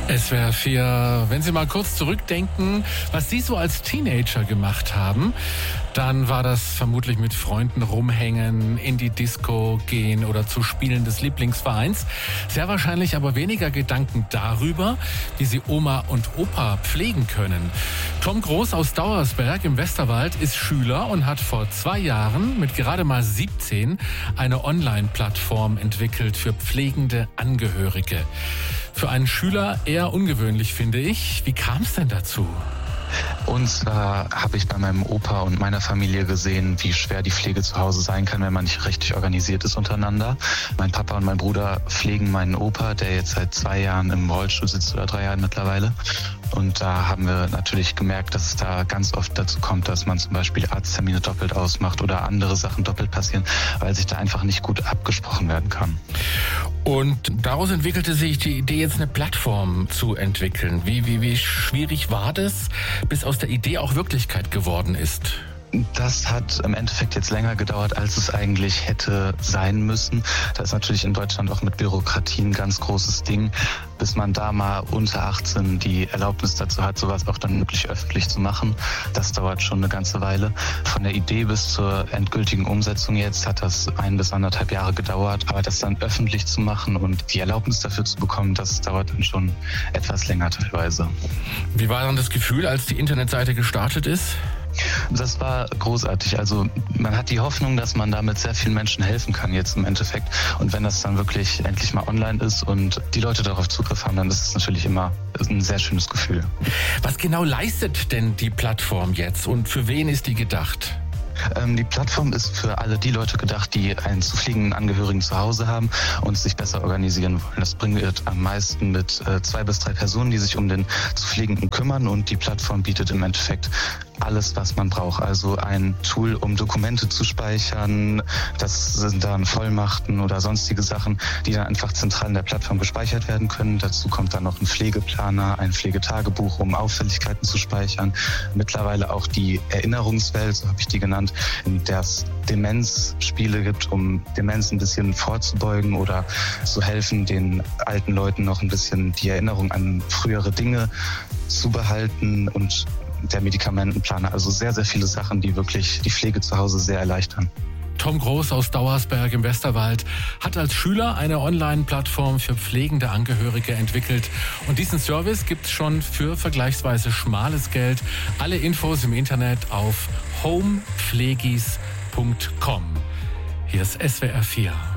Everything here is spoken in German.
SWR 4, wenn Sie mal kurz zurückdenken, was Sie so als Teenager gemacht haben, dann war das vermutlich mit Freunden rumhängen, in die Disco gehen oder zu Spielen des Lieblingsvereins. Sehr wahrscheinlich aber weniger Gedanken darüber, wie Sie Oma und Opa pflegen können. Tom Groß aus Dauersberg im Westerwald ist Schüler und hat vor 2 Jahren mit gerade mal 17 eine Online-Plattform entwickelt für pflegende Angehörige. Für einen Schüler eher ungewöhnlich, finde ich. Wie kam es denn dazu? Und zwar habe ich bei meinem Opa und meiner Familie gesehen, wie schwer die Pflege zu Hause sein kann, wenn man nicht richtig organisiert ist untereinander. Mein Papa und mein Bruder pflegen meinen Opa, der jetzt seit 2 Jahren im Rollstuhl sitzt oder 3 Jahren mittlerweile. Und da haben wir natürlich gemerkt, dass es da ganz oft dazu kommt, dass man zum Beispiel Arzttermine doppelt ausmacht oder andere Sachen doppelt passieren, weil sich da einfach nicht gut abgesprochen werden kann. Und daraus entwickelte sich die Idee, jetzt eine Plattform zu entwickeln. Wie schwierig war das, bis aus der Idee auch Wirklichkeit geworden ist? Das hat im Endeffekt jetzt länger gedauert, als es eigentlich hätte sein müssen. Da ist natürlich in Deutschland auch mit Bürokratie ein ganz großes Ding. Bis man da mal unter 18 die Erlaubnis dazu hat, sowas auch dann wirklich öffentlich zu machen, das dauert schon eine ganze Weile. Von der Idee bis zur endgültigen Umsetzung jetzt hat das 1 bis 1,5 Jahre gedauert. Aber das dann öffentlich zu machen und die Erlaubnis dafür zu bekommen, das dauert dann schon etwas länger teilweise. Wie war dann das Gefühl, als die Internetseite gestartet ist? Das war großartig. Also man hat die Hoffnung, dass man damit sehr vielen Menschen helfen kann jetzt im Endeffekt. Und wenn das dann wirklich endlich mal online ist und die Leute darauf Zugriff haben, dann ist es natürlich immer ein sehr schönes Gefühl. Was genau leistet denn die Plattform jetzt und für wen ist die gedacht? Die Plattform ist für alle die Leute gedacht, die einen zu pflegenden Angehörigen zu Hause haben und sich besser organisieren wollen. Das bringen wir am meisten mit 2 bis 3 Personen, die sich um den zu Pflegenden kümmern, und die Plattform bietet im Endeffekt alles, was man braucht. Also ein Tool, um Dokumente zu speichern. Das sind dann Vollmachten oder sonstige Sachen, die dann einfach zentral in der Plattform gespeichert werden können. Dazu kommt dann noch ein Pflegeplaner, ein Pflegetagebuch, um Auffälligkeiten zu speichern. Mittlerweile auch die Erinnerungswelt, so habe ich die genannt, in der es Demenzspiele gibt, um Demenz ein bisschen vorzubeugen oder zu helfen, den alten Leuten noch ein bisschen die Erinnerung an frühere Dinge zu behalten, und der Medikamentenplaner. Also sehr, sehr viele Sachen, die wirklich die Pflege zu Hause sehr erleichtern. Tom Groß aus Dauersberg im Westerwald hat als Schüler eine Online-Plattform für pflegende Angehörige entwickelt. Und diesen Service gibt es schon für vergleichsweise schmales Geld. Alle Infos im Internet auf homepflegis.com. Hier ist SWR 4.